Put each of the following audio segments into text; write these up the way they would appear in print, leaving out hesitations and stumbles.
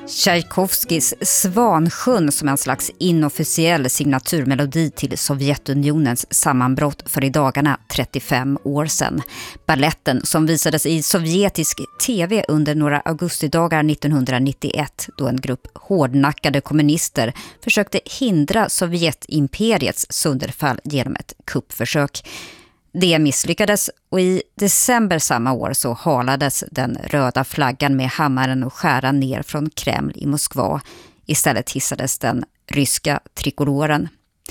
Tchaikovskys Svansjön som en slags inofficiell signaturmelodi till Sovjetunionens sammanbrott för i dagarna 35 år sedan. Balletten som visades i sovjetisk tv under några augustidagar 1991 då en grupp hårdnackade kommunister försökte hindra Sovjetimperiets sönderfall genom ett kuppförsök. Det misslyckades och i december samma år så halades den röda flaggan med hammaren och skäran ner från Kreml i Moskva. Istället hissades den ryska trikoloren.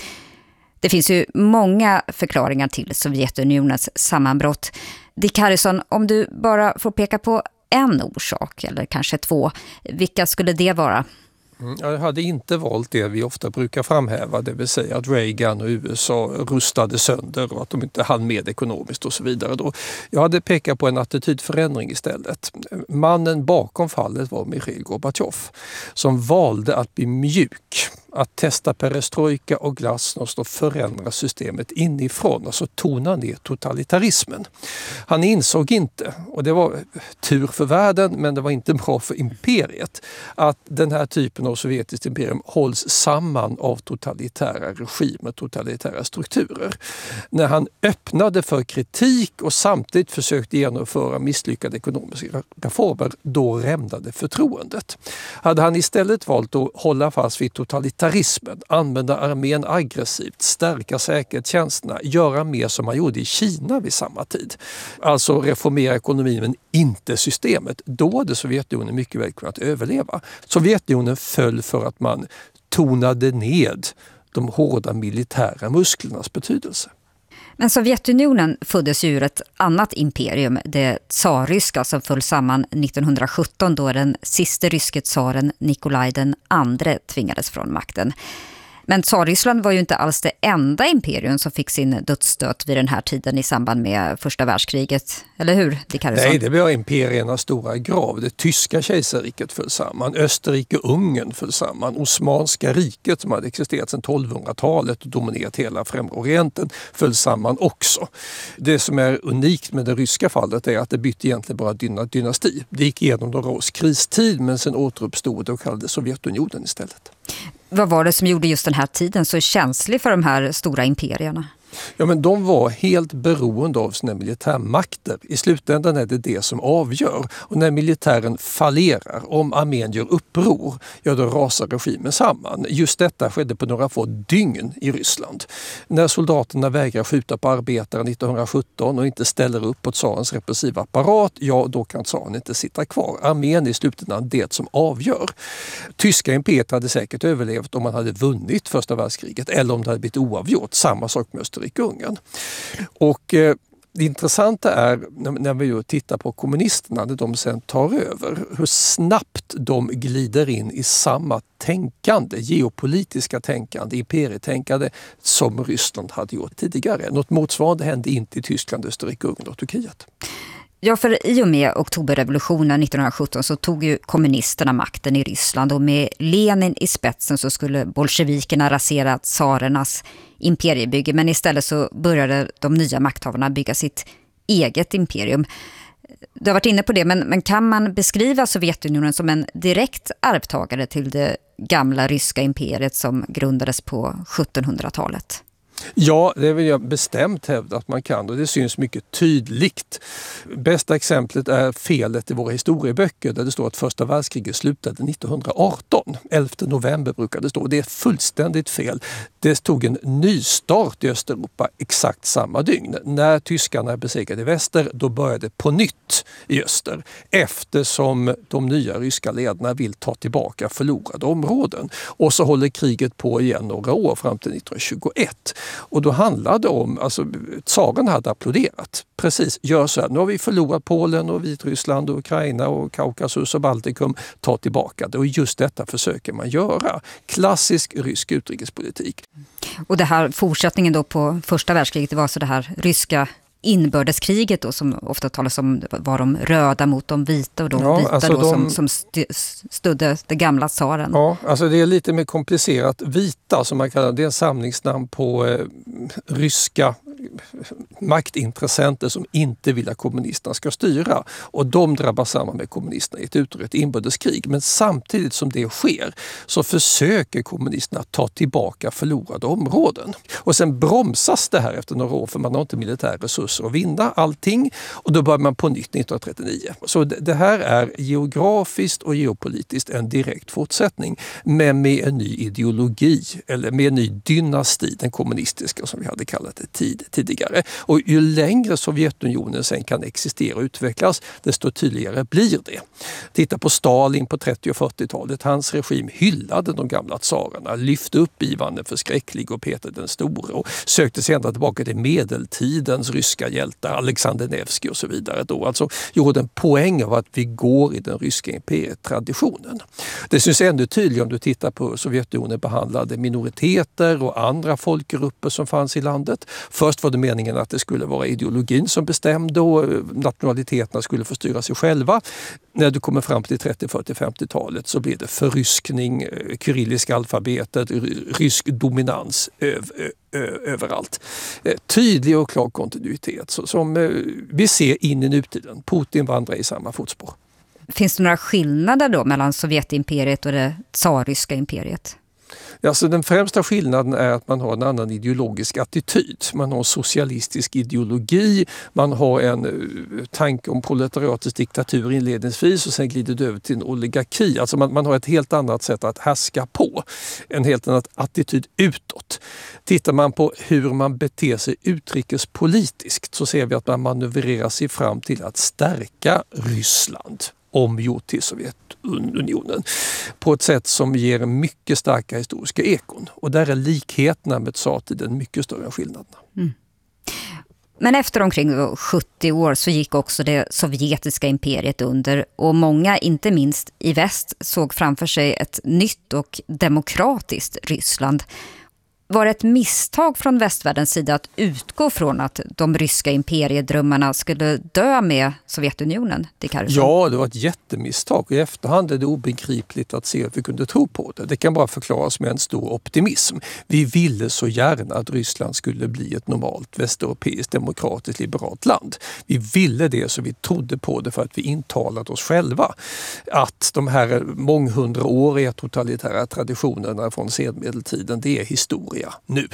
Det finns ju många förklaringar till Sovjetunionens sammanbrott. Dick Harrison, om du bara får peka på en orsak eller kanske två, vilka skulle det vara? Jag hade inte valt det vi ofta brukar framhäva, det vill säga att Reagan och USA rustade sönder och att de inte hann med ekonomiskt och så vidare. Jag hade pekat på en attitydförändring istället. Mannen bakom fallet var Mikhail Gorbatjov som valde att bli mjuk, att testa perestrojka och glasnost och förändra systemet inifrån, alltså tona ner totalitarismen. Han insåg inte, och det var tur för världen men det var inte bra för imperiet, att den här typen av sovjetiskt imperium hålls samman av totalitära regimer, totalitära strukturer. När han öppnade för kritik och samtidigt försökte genomföra misslyckade ekonomiska reformer, då rämnade förtroendet. Hade han istället valt att hålla fast vid totalitarismen, använda armén aggressivt, stärka säkerhetstjänsterna, göra mer som man gjorde i Kina vid samma tid, alltså reformera ekonomin men inte systemet, då hade Sovjetunionen mycket väl kunnat överleva. Sovjetunionen föll för att man tonade ned de hårda militära musklernas betydelse. Men Sovjetunionen föddes ur ett annat imperium, det tsarryska, som föll samman 1917 då den sista ryske tsaren Nikolaj den andre tvingades från makten. Men Tsarryssland var ju inte alls det enda imperium som fick sin dödsstöt vid den här tiden i samband med första världskriget. Eller hur, Dick Harrison? Nej, det var imperiernas stora grav. Det tyska kejsarriket föll samman, Österrike-Ungern föll samman, Osmanska riket som hade existerat sedan 1200-talet och dominerat hela Främre Orienten föll samman också. Det som är unikt med det ryska fallet är att det bytte egentligen bara dynasti. Det gick igenom några års kristid men sen återuppstod det och kallades Sovjetunionen istället. Vad var det som gjorde just den här tiden så känslig för de här stora imperierna? Ja, men de var helt beroende av sina militärmakter. I slutändan är det det som avgör. Och när militären fallerar, om armén gör uppror, ja då rasar regimen samman. Just detta skedde på några få dygn i Ryssland. När soldaterna vägrar skjuta på arbetare 1917 och inte ställer upp på tsarens repressiva apparat, ja då kan tsaren inte sitta kvar. Armén är i slutändan det som avgör. Tyska imperiet hade säkert överlevt om man hade vunnit första världskriget eller om det hade blivit oavgjort. Samma sak med Österrike-Ungern. Och det intressanta är när vi tittar på kommunisterna när de sen tar över hur snabbt de glider in i samma tänkande, geopolitiska tänkande, imperietänkande som Ryssland hade gjort tidigare. Något motsvarande hände inte i Tyskland, Österrike-Ungern och Turkiet. Ja, för i och med oktoberrevolutionen 1917 så tog ju kommunisterna makten i Ryssland och med Lenin i spetsen så skulle bolsjevikerna rasera tsarernas imperiebygge, men istället så började de nya makthavarna bygga sitt eget imperium. Du har varit inne på det, men kan man beskriva Sovjetunionen som en direkt arvtagare till det gamla ryska imperiet som grundades på 1700-talet? Ja, det vill jag bestämt hävda att man kan och det syns mycket tydligt. Bästa exemplet är felet i våra historieböcker där det står att första världskriget slutade 1918. 11 november brukar det stå. Det är fullständigt fel. Det tog en ny start i Östeuropa exakt samma dygn. När tyskarna besegrade i väster, då började på nytt i öster. Eftersom de nya ryska ledarna vill ta tillbaka förlorade områden. Och så håller kriget på igen några år fram till 1921. Och då handlade det om, alltså tsaren hade applåderat. Precis, gör så här. Nu har vi förlorat Polen och Vitryssland och Ukraina och Kaukasus och Baltikum. Ta tillbaka det. Och just detta försöker man göra. Klassisk rysk utrikespolitik. Och det här fortsättningen då på första världskriget, det var så det här ryska inbördeskriget då, som ofta talas om var de röda mot de vita och de vita alltså då som stödde det gamla tsaren. Ja, alltså det är lite mer komplicerat. Vita som man kallar det är en samlingsnamn på ryska maktintressenter som inte vill att kommunisterna ska styra. Och de drabbas samman med kommunisterna i ett utbrott inbördeskrig. Men samtidigt som det sker så försöker kommunisterna ta tillbaka förlorade områden. Och sen bromsas det här efter några år för man har inte militära resurser att vinna allting. Och då börjar man på nytt 1939. Så det här är geografiskt och geopolitiskt en direkt fortsättning. Men med en ny ideologi eller med en ny dynasti, den kommunistiska som vi hade kallat det tidigare. Och ju längre Sovjetunionen sen kan existera och utvecklas, desto tydligare blir det. Titta på Stalin på 30- och 40-talet. Hans regim hyllade de gamla tsarerna, lyfte upp Ivan den förskräcklige och Peter den store och sökte sig ända tillbaka till medeltidens ryska hjältar, Alexander Nevskij och så vidare. Då alltså gjorde en poäng av att vi går i den ryska imperietraditionen. Det syns ännu tydligare om du tittar på Sovjetunionen behandlade minoriteter och andra folkgrupper som fanns i landet. Först var det meningen att det skulle vara ideologin som bestämde och nationaliteterna skulle få styra sig själva. När du kommer fram till 30-, 40-, 50-talet så blir det förryskning, kyrilliska alfabetet, rysk dominans överallt. Tydlig och klar kontinuitet som vi ser in i nutiden. Putin vandrar i samma fotspår. Finns det några skillnader då mellan Sovjetimperiet och det tsarryska imperiet? Alltså den främsta skillnaden är att man har en annan ideologisk attityd. Man har en socialistisk ideologi, man har en tanke om proletariatets diktatur inledningsvis och sen glider det över till en oligarki. Alltså man har ett helt annat sätt att härska på, en helt annan attityd utåt. Tittar man på hur man beter sig utrikespolitiskt så ser vi att man manövrerar sig fram till att stärka Ryssland omgjort till Sovjetunionen på ett sätt som ger mycket starka historiska ekon. Och där är likheterna med tsartiden mycket större än skillnaderna. Mm. Men efter omkring 70 år så gick också det sovjetiska imperiet under och många, inte minst i väst, såg framför sig ett nytt och demokratiskt Ryssland. Var det ett misstag från västvärldens sida att utgå från att de ryska imperiedrömmarna skulle dö med Sovjetunionen? Ja, det var ett jättemisstag. I efterhand är det obegripligt att se att vi kunde tro på det. Det kan bara förklaras med en stor optimism. Vi ville så gärna att Ryssland skulle bli ett normalt västeuropeiskt demokratiskt liberalt land. Vi ville det så vi trodde på det för att vi intalade oss själva att de här månghundraåriga totalitära traditionerna från senmedeltiden, det är historia nu.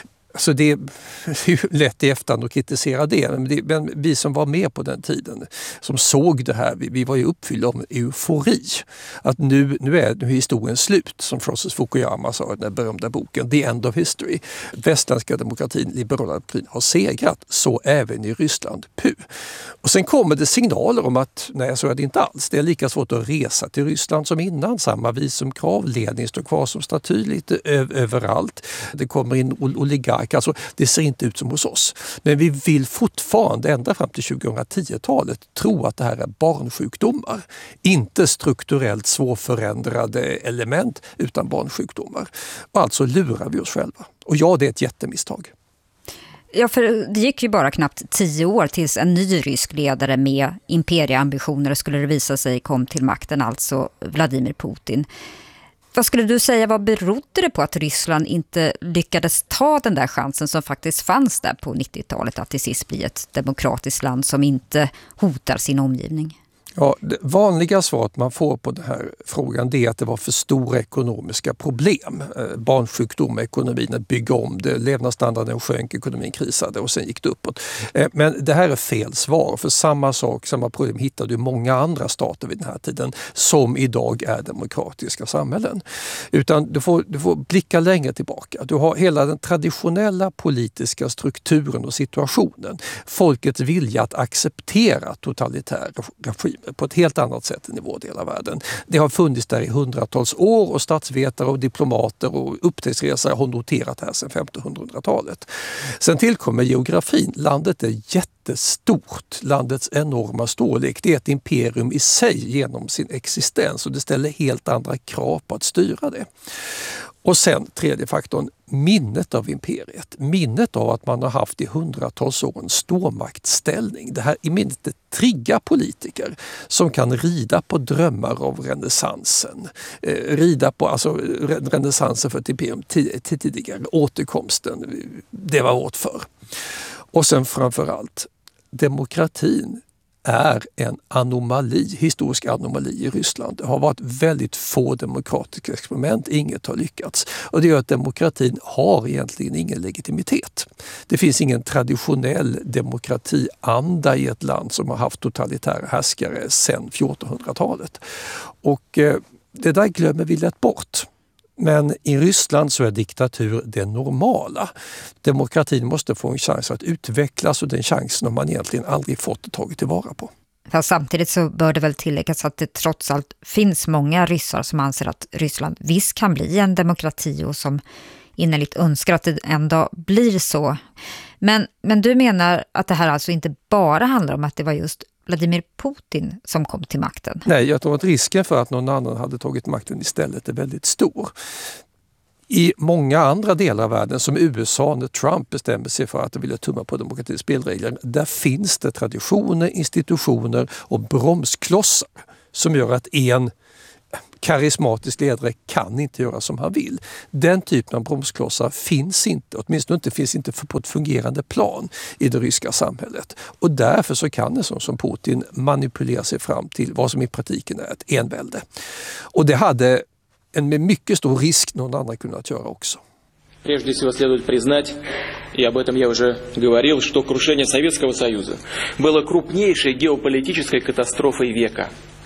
Så det är ju lätt i efterhand att kritisera det. Men vi som var med på den tiden, som såg det här, vi var ju uppfyllda av eufori. Att nu är historien slut, som Francis Fukuyama sa i den berömda boken The End of History. Västländska demokratin, liberala demokratin har segrat, så även i Ryssland. Och sen kommer det signaler om att nej, så är det inte alls. Det är lika svårt att resa till Ryssland som innan. Samma visumkrav, ledning står kvar som staty lite överallt. Det kommer in oligarker. Alltså, det ser inte ut som hos oss. Men vi vill fortfarande ända fram till 2010-talet tro att det här är barnsjukdomar. Inte strukturellt svårförändrade element utan barnsjukdomar. Och alltså lurar vi oss själva. Och ja, det är ett jättemisstag. Ja, för det gick ju bara knappt 10 år tills en ny rysk ledare med imperieambitioner skulle det visa sig kom till makten, alltså Vladimir Putin. Vad skulle du säga, vad berodde det på att Ryssland inte lyckades ta den där chansen som faktiskt fanns där på 90-talet att till sist bli ett demokratiskt land som inte hotar sin omgivning? Ja, det vanliga svaret man får på den här frågan är att det var för stora ekonomiska problem. Barnsjukdom, ekonomin, att bygga om det, levnadsstandarden sjönk, ekonomin krisade och sen gick det uppåt. Men det här är fel svar, för samma problem hittade ju många andra stater vid den här tiden som idag är demokratiska samhällen. Utan du får blicka längre tillbaka. Du har hela den traditionella politiska strukturen och situationen. Folkets vilja att acceptera totalitära regimer på ett helt annat sätt än i vår del av världen. Det har funnits där i hundratals år och statsvetare och diplomater och upptäcktsresare har noterat det här sedan 1500-talet. Sen tillkommer geografin. Landet är jättestort. Landets enorma storlek. Det är ett imperium i sig genom sin existens och det ställer helt andra krav på att styra det. Och sen tredje faktorn, minnet av imperiet. Minnet av att man har haft i hundratals år en stormaktsställning. Det här i minnet triggar politiker som kan rida på drömmar av renässansen. Rida på renässansen för ett imperium tidigare. Återkomsten, det var åt för. Och sen framförallt, demokratin är en anomali, historisk anomali i Ryssland. Det har varit väldigt få demokratiska experiment, inget har lyckats. Och det gör att demokratin har egentligen ingen legitimitet. Det finns ingen traditionell demokratianda i ett land som har haft totalitära härskare sedan 1400-talet. Och det där glömmer vi lätt bort. Men i Ryssland så är diktatur det normala. Demokratin måste få en chans att utvecklas och den chansen har man egentligen aldrig fått och tagit tillvara på. Fast samtidigt så bör det väl tilläggas att det trots allt finns många ryssar som anser att Ryssland visst kan bli en demokrati och som innerligt önskar att det en dag blir så. Men du menar att det här alltså inte bara handlar om att det var just Vladimir Putin som kom till makten? Nej, jag tror att risken för att någon annan hade tagit makten istället är väldigt stor. I många andra delar av världen, som USA när Trump bestämmer sig för att de ville tumma på demokratins spelregler, där finns det traditioner, institutioner och bromsklossar som gör att en karismatisk ledare kan inte göra som han vill. Den typen av bromsklossar finns inte, åtminstone inte finns inte på ett fungerande plan i det ryska samhället. Och därför så kan en sån som Putin manipulera sig fram till vad som i praktiken är ett envälde. Och det hade en med mycket stor risk någon annan kunnat göra också. Прежде всего следует признать, и об этом я уже говорил, что крушение Советского Союза было крупнейшей геополитической катастрофой века.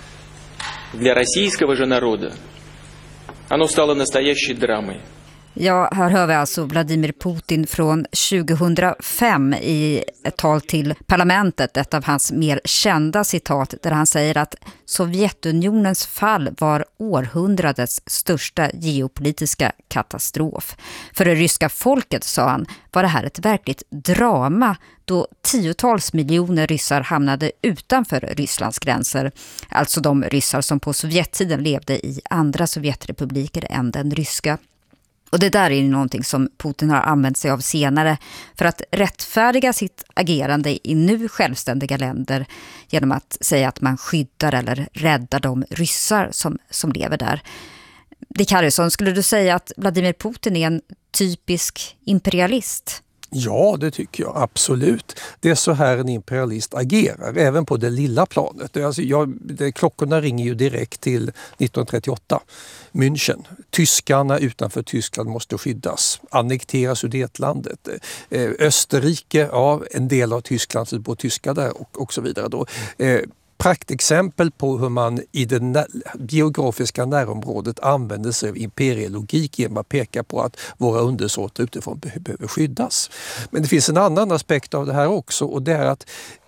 Для российского же народа оно стало настоящей драмой. Ja, här hör vi alltså Vladimir Putin från 2005 i ett tal till parlamentet, ett av hans mer kända citat där han säger att Sovjetunionens fall var århundradets största geopolitiska katastrof. För det ryska folket, sa han, var det här ett verkligt drama då tiotals miljoner ryssar hamnade utanför Rysslands gränser. Alltså de ryssar som på Sovjettiden levde i andra Sovjetrepubliker än den ryska. Och det där är ju någonting som Putin har använt sig av senare för att rättfärdiga sitt agerande i nu självständiga länder genom att säga att man skyddar eller räddar de ryssar som lever där. Dick Harrison, skulle du säga att Vladimir Putin är en typisk imperialist? Ja, det tycker jag absolut. Det är så här en imperialist agerar, även på det lilla planet. Alltså klockorna ringer ju direkt till 1938. München. Tyskarna utanför Tyskland måste skyddas. Annekteras Sudetlandet. Österrike, ja, en del av Tyskland så bor tyskar där och så vidare då. Praktexempel på hur man i det geografiska närområdet använder sig av imperielogik genom att peka på att våra undersåtar utifrån behöver skyddas. Men det finns en annan aspekt av det här också, och det är att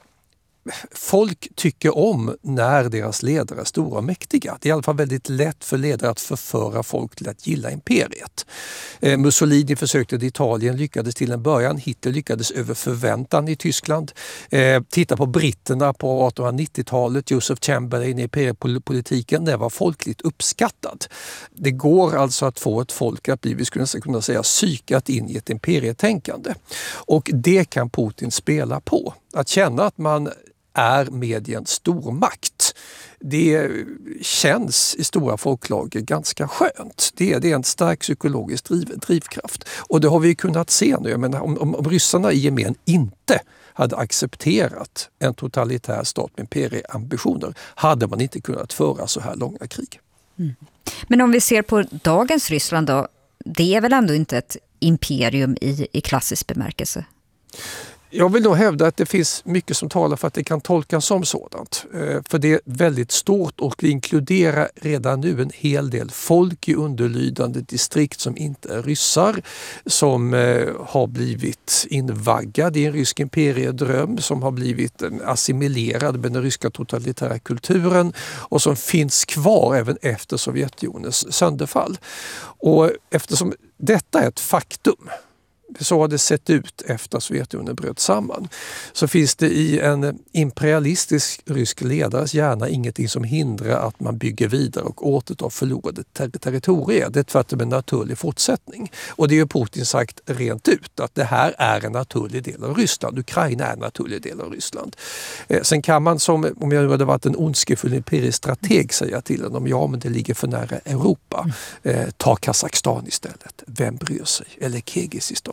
folk tycker om när deras ledare är stora och mäktiga. Det är i alla fall väldigt lätt för ledare att förföra folk till att gilla imperiet. Mussolini försökte i Italien, lyckades till en början. Hitler lyckades över förväntan i Tyskland. Titta på britterna på 1890-talet. Joseph Chamberlain i imperialpolitiken, det var folkligt uppskattad. Det går alltså att få ett folk att bli, vi skulle kunna säga, psykat in i ett imperietänkande. Och det kan Putin spela på. Att känna att man är med i en stormakt. Det känns i stora folklager ganska skönt. Det är en stark psykologisk drivkraft. Och det har vi kunnat se nu. Men om ryssarna i gemen inte hade accepterat en totalitär stat med imperieambitioner hade man inte kunnat föra så här långa krig. Mm. Men om vi ser på dagens Ryssland då, det är väl ändå inte ett imperium i klassisk bemärkelse? Jag vill nog hävda att det finns mycket som talar för att det kan tolkas som sådant. För det är väldigt stort och inkluderar redan nu en hel del folk i underlydande distrikt som inte är ryssar, som har blivit invaggad i en rysk imperiedröm, som har blivit assimilerad med den ryska totalitära kulturen och som finns kvar även efter Sovjetunionens sönderfall. Och eftersom detta är ett faktum, så har det sett ut efter att Sovjetunionen bröt samman, så finns det i en imperialistisk rysk ledares hjärna ingenting som hindrar att man bygger vidare och återtar förlorade territorier. Det är tvärtom en naturlig fortsättning. Och det har Putin sagt rent ut, att det här är en naturlig del av Ryssland. Ukraina är en naturlig del av Ryssland. Sen kan man, som om jag hade varit en ondskefull imperisk strateg, säga till honom, ja men det ligger för nära Europa. Ta Kazakstan istället. Vem bryr sig? Eller Kirgizistan.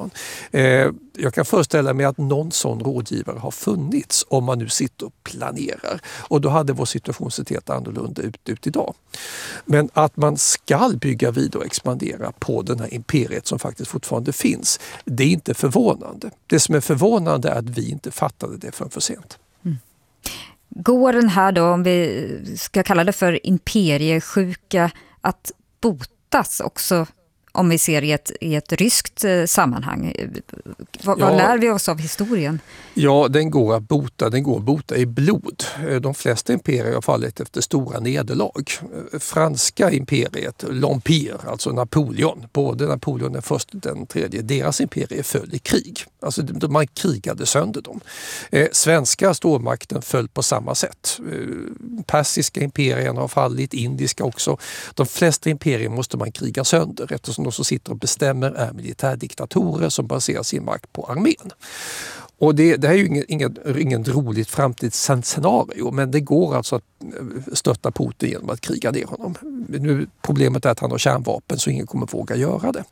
Napoleon. Jag kan föreställa mig att någon sån rådgivare har funnits om man nu sitter och planerar. Och då hade vår situation sett helt annorlunda ut idag. Men att man ska bygga vidare och expandera på den här imperiet som faktiskt fortfarande finns, det är inte förvånande. Det som är förvånande är att vi inte fattade det för sent. Går den här då, om vi ska kalla det för imperiesjuka, att botas också om vi ser i ett ryskt sammanhang? Vad lär vi oss av historien? Ja, den går att bota i blod. De flesta imperier har fallit efter stora nederlag. Franska imperiet, l'Empire, alltså Napoleon, både Napoleon den första och den tredje, deras imperier föll i krig. Alltså man krigade sönder dem. Svenska stormakten föll på samma sätt. Persiska imperierna har fallit, indiska också. De flesta imperier måste man kriga sönder eftersom de som sitter och bestämmer är militärdiktatorer som baserar sin makt på armén. Och det här är ju ingen roligt framtidsscenario, men det går alltså att stötta Putin genom att kriga ner honom. Nu, problemet är att han har kärnvapen så ingen kommer våga göra det.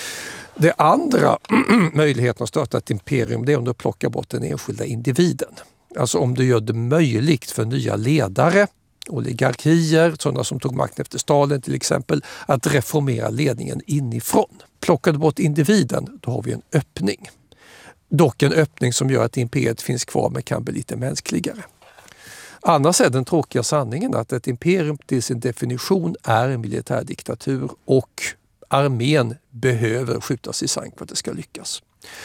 Det andra möjligheten att stötta ett imperium, det är om du plockar bort den enskilda individen. Alltså om du gör det möjligt för nya ledare, oligarkier, sådana som tog makten efter Stalin till exempel, att reformera ledningen inifrån. Plockar du bort individen, då har vi en öppning. Dock en öppning som gör att imperiet finns kvar men kan bli lite mänskligare. Annars är den tråkiga sanningen att ett imperium till sin definition är en militärdiktatur och armén behöver skjutas i sank för att det ska lyckas.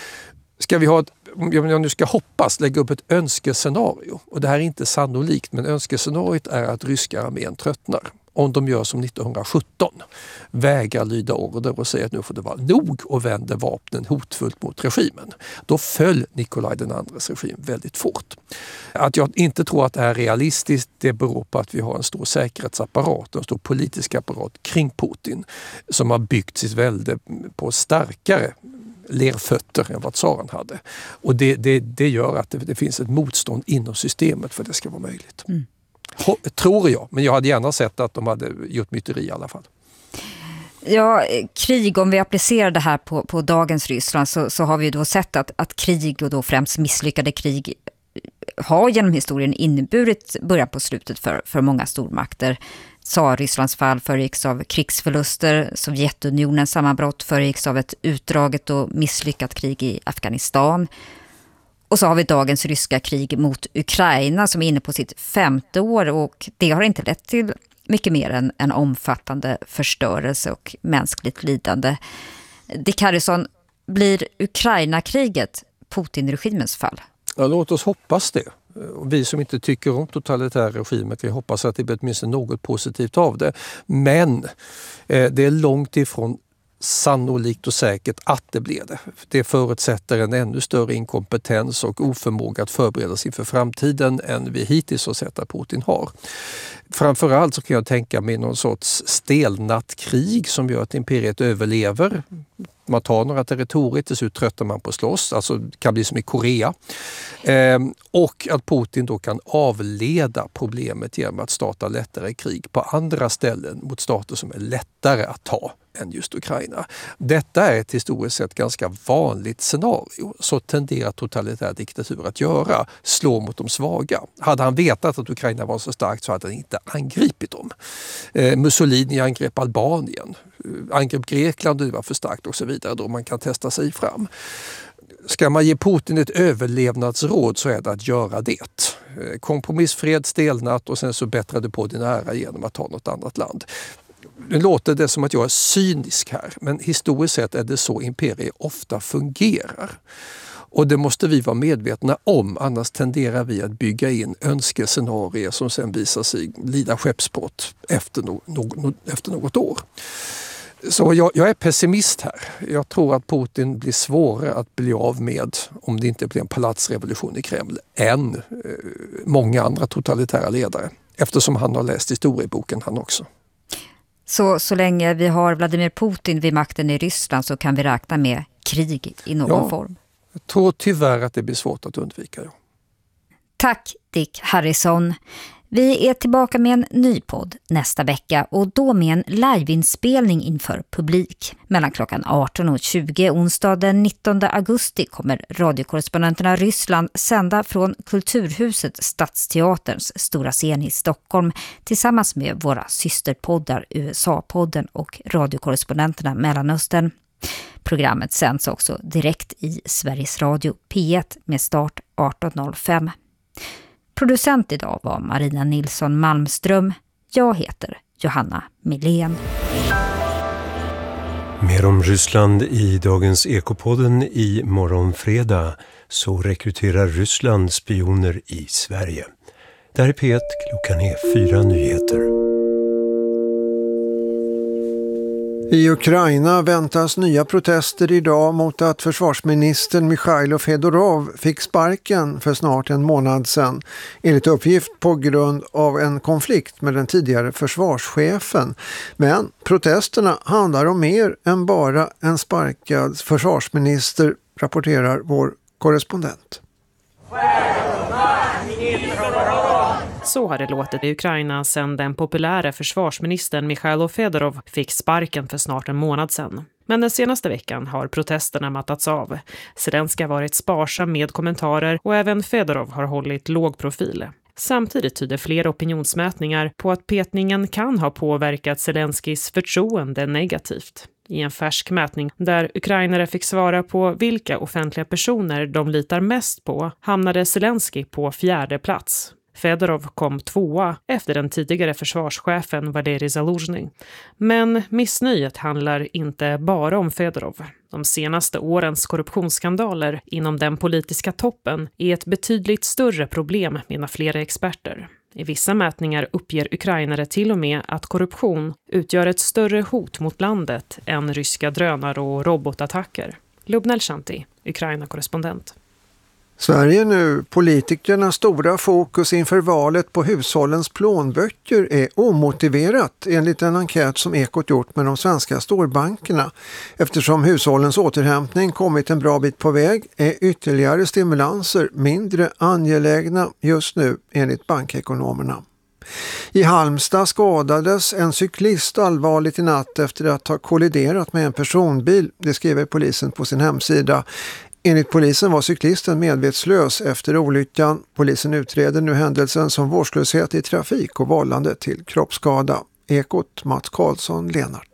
Ska vi ha om jag nu ska hoppas lägga upp ett önskescenario, och det här är inte sannolikt, men önskescenariot är att ryska armén tröttnar. Om de gör som 1917, vägrar lyda order och säger att nu får det vara nog och vänder vapnen hotfullt mot regimen. Då föll Nikolaj den andres regim väldigt fort. Att jag inte tror att det är realistiskt, det beror på att vi har en stor säkerhetsapparat, en stor politisk apparat kring Putin som har byggt sitt välde på starkare lerfötter än vad tsaren hade. Och det gör att det finns ett motstånd inom systemet för att det ska vara möjligt. Tror jag, men jag hade gärna sett att de hade gjort myteri i alla fall. Ja, krig, om vi applicerar det här på dagens Ryssland så har vi då sett att krig, och då främst misslyckade krig, har genom historien inneburit början på slutet för många stormakter. Tsar-Rysslands fall föregicks av krigsförluster, Sovjetunionens sammanbrott föregicks av ett utdraget och misslyckat krig i Afghanistan. Och så har vi dagens ryska krig mot Ukraina som är inne på sitt 5:e år, och det har inte lett till mycket mer än en omfattande förstörelse och mänskligt lidande. Dick Harrison, blir Ukraina-kriget Putin-regimens fall? Ja, låt oss hoppas det. Vi som inte tycker om totalitära regimer kan hoppas att det blir åtminstone något positivt av det. Men det är långt ifrån sannolikt och säkert att det blir det. Det förutsätter en ännu större inkompetens och oförmåga att förbereda sig för framtiden än vi hittills har sett att Putin har. Framförallt så kan jag tänka mig någon sorts stelnat krig som gör att imperiet överlever. Man tar några territorier, till slut tröttar man på att slåss, alltså det kan bli som i Korea. Och att Putin då kan avleda problemet genom att starta lättare krig på andra ställen mot stater som är lättare att ta än just Ukraina. Detta är ett historiskt sett ganska vanligt scenario. Så tenderar totalitär diktatur att göra, slå mot de svaga. Hade han vetat att Ukraina var så starkt så hade han inte angripit dem. Mussolini angrep Albanien, angrep Grekland och det var för starkt och så vidare. Då man kan testa sig fram. Ska man ge Putin ett överlevnadsråd så är det att göra det. Kompromissfred, stelnat och sen så bättrar du på din ära genom att ta något annat land. Nu låter det som att jag är cynisk här, men historiskt sett är det så imperier ofta fungerar. Och det måste vi vara medvetna om, annars tenderar vi att bygga in önskescenarier som sen visar sig lida skeppsbrott efter något år. Så jag är pessimist här. Jag tror att Putin blir svårare att bli av med om det inte blir en palatsrevolution i Kreml än många andra totalitära ledare. Eftersom han har läst historieboken han också. Så länge vi har Vladimir Putin vid makten i Ryssland så kan vi räkna med krig i någon form? Jag tror tyvärr att det blir svårt att undvika. Ja. Tack Dick Harrison. Vi är tillbaka med en ny podd nästa vecka och då med en liveinspelning inför publik. Mellan klockan 18 och 20 onsdag den 19 augusti kommer radiokorrespondenterna Ryssland sända från Kulturhuset Stadsteaterns stora scen i Stockholm tillsammans med våra systerpoddar USA-podden och radiokorrespondenterna Mellanöstern. Programmet sänds också direkt i Sveriges Radio P1 med start 18.05. Producent idag var Marina Nilsson Malmström. Jag heter Johanna Milén. Mer om Ryssland i dagens Ekopodden i morgon fredag. Så rekryterar Ryssland spioner i Sverige. Där är P1, klockan är 4 nyheter. I Ukraina väntas nya protester idag mot att försvarsministern Mikhailo Fedorov fick sparken för snart en månad sedan. Enligt uppgift på grund av en konflikt med den tidigare försvarschefen. Men protesterna handlar om mer än bara en sparkad försvarsminister, rapporterar vår korrespondent. Så har det låtit i Ukraina sedan den populära försvarsministern Mikhailo Fedorov fick sparken för snart en månad sedan. Men den senaste veckan har protesterna mattats av. Zelenskyj har varit sparsam med kommentarer och även Fedorov har hållit låg profil. Samtidigt tyder flera opinionsmätningar på att petningen kan ha påverkat Zelenskyjs förtroende negativt. I en färsk mätning där ukrainare fick svara på vilka offentliga personer de litar mest på hamnade Zelenskyj på 4:e plats. Fedorov kom 2:a efter den tidigare försvarschefen Valerij Zaluzhny. Men missnöjet handlar inte bara om Fedorov. De senaste årens korruptionsskandaler inom den politiska toppen är ett betydligt större problem, menar flera experter. I vissa mätningar uppger ukrainare till och med att korruption utgör ett större hot mot landet än ryska drönare och robotattacker. Lubna Elshanti, Ukraina-korrespondent. Sverige nu, politikernas stora fokus inför valet på hushållens plånböcker är omotiverat enligt en enkät som Ekot gjort med de svenska storbankerna. Eftersom hushållens återhämtning kommit en bra bit på väg är ytterligare stimulanser mindre angelägna just nu enligt bankekonomerna. I Halmstad skadades en cyklist allvarligt i natt efter att ha kolliderat med en personbil, det skriver polisen på sin hemsida. Enligt polisen var cyklisten medvetslös efter olyckan. Polisen utreder nu händelsen som vårdslöshet i trafik och vållande till kroppsskada. Ekot, Mats Karlsson, Lenart.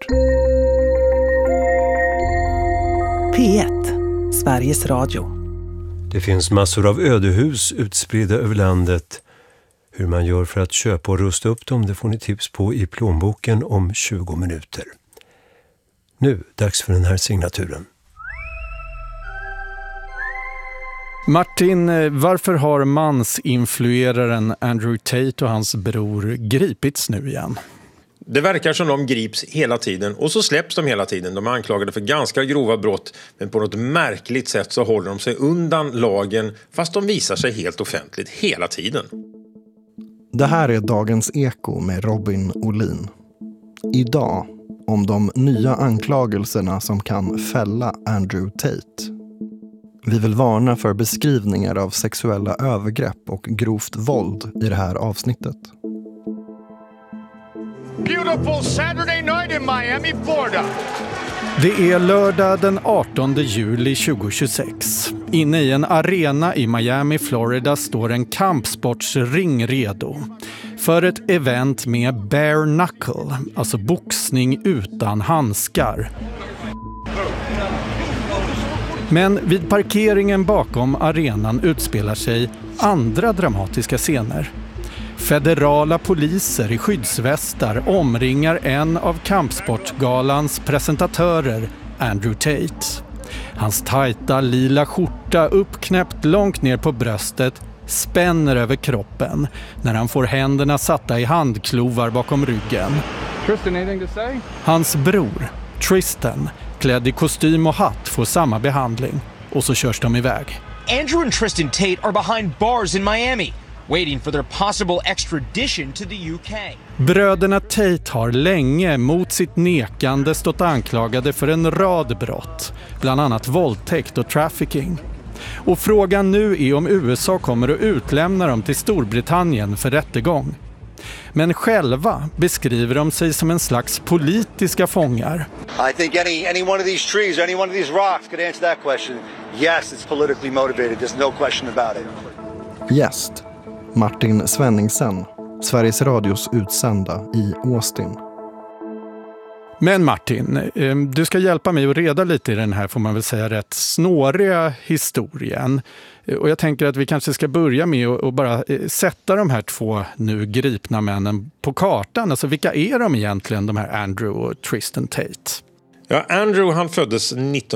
P1, Sveriges Radio. Det finns massor av ödehus utspridda över landet. Hur man gör för att köpa och rusta upp dem, det får ni tips på i plånboken om 20 minuter. Nu, dags för den här signaturen. Martin, varför har mansinflueraren Andrew Tate och hans bror gripits nu igen? Det verkar som de grips hela tiden och så släpps de hela tiden. De är anklagade för ganska grova brott, men på något märkligt sätt så håller de sig undan lagen fast de visar sig helt offentligt hela tiden. Det här är Dagens Eko med Robin Olin. Idag om de nya anklagelserna som kan fälla Andrew Tate. Vi vill varna för beskrivningar av sexuella övergrepp och grovt våld i det här avsnittet. Beautiful Saturday night in Miami, Florida. Det är lördag den 18 juli 2026. Inne i en arena i Miami, Florida står en kampsportsring redo för ett event med bare knuckle, alltså boxning utan handskar. Men vid parkeringen bakom arenan utspelar sig andra dramatiska scener. Federala poliser i skyddsvästar omringar en av kampsportgalans presentatörer, Andrew Tate. Hans tajta lila skjorta uppknäppt långt ner på bröstet spänner över kroppen när han får händerna satta i handklovar bakom ryggen. Tristan, anything to say? Hans bror, Tristan, klädd i kostym och hatt, får samma behandling och så körs de iväg. Andrew and Tristan Tate are behind bars in Miami, waiting for their possible extradition to the UK. Bröderna Tate har länge mot sitt nekande stått anklagade för en rad brott, bland annat våldtäkt och trafficking. Och frågan nu är om USA kommer att utlämna dem till Storbritannien för rättegång. Men själva beskriver de sig som en slags politiska fångar. I think any one of these trees, any one of these rocks could answer that question. Yes, it's politically motivated. There's no question about it. Gäst Martin Svenningsen, Sveriges Radios utsända i Austin. Men Martin, du ska hjälpa mig att reda lite i den här, får man väl säga, rätt snåriga historien. Och jag tänker att vi kanske ska börja med att bara sätta de här två nu gripna männen på kartan. Alltså vilka är de egentligen, de här Andrew och Tristan Tate? Ja, Andrew han föddes